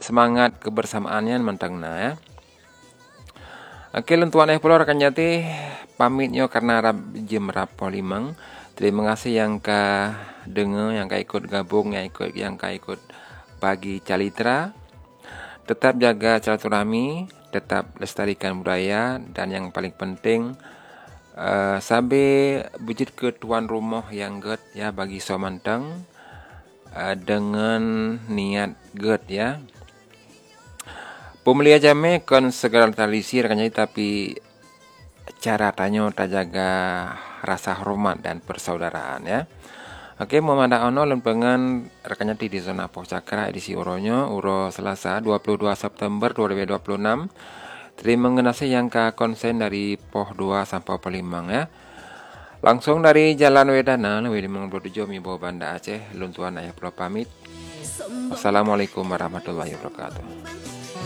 semangat kebersamaannya mentengna ya. Oke, lentuan pulau rekan jati pamitnya karena jam rapo limang. Terima kasih yang denger, yang ikut gabung, yang ikut bagi calitra. Tetap jaga silaturahmi, tetap lestarikan budaya, dan yang paling penting sampai bujit ke tuan rumah yang good ya bagi somanteng dengan niat good ya. Pemelia jame kon segala tradisi rekannya, tapi cara tanyo tak jaga rasa hormat dan persaudaraan ya. Oke, Muhammad Ono lempengan rekannya di zona Pos Cakra edisi Uronyo Uro Selasa 22 September 2026. Terima kasih yang konsen dari Poh 2 sampai Pelimang ya. Langsung dari Jalan Wedana, Wedi Mangbodojo Mibo Banda Aceh, Luntuan Ayah Pulau pamit. Wassalamualaikum warahmatullahi wabarakatuh.